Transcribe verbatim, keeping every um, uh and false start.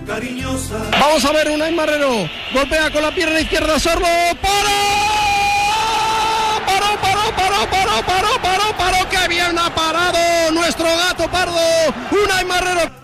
cariñosa. Vamos a ver, Unai Marrero golpea con la pierna izquierda, Sorlo, ¡paró! ¡Paró, paró, paró, paró, paró, paró, paró! ¡Qué bien ha parado nuestro gato pardo! Unai Marrero.